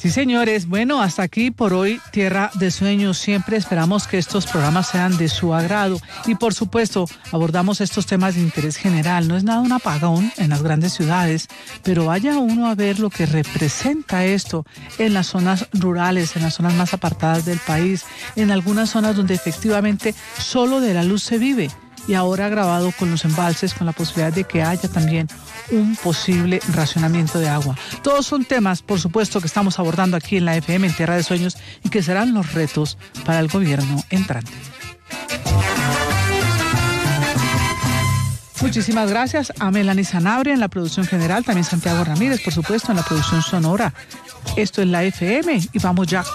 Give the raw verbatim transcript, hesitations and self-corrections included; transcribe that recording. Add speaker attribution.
Speaker 1: Sí, señores. Bueno, hasta aquí por hoy, Tierra de Sueños. Siempre esperamos que estos programas sean de su agrado y, por supuesto, abordamos estos temas de interés general. No es nada un apagón en las grandes ciudades, pero vaya uno a ver lo que representa esto en las zonas rurales, en las zonas más apartadas del país, en algunas zonas donde efectivamente solo de la luz se vive. Y ahora agravado con los embalses, con la posibilidad de que haya también un posible racionamiento de agua. Todos son temas, por supuesto, que estamos abordando aquí en la F M, en Tierra de Sueños, y que serán los retos para el gobierno entrante. Muchísimas gracias a Melanie Sanabria en la producción general, también Santiago Ramírez, por supuesto, en la producción sonora. Esto es la F M y vamos ya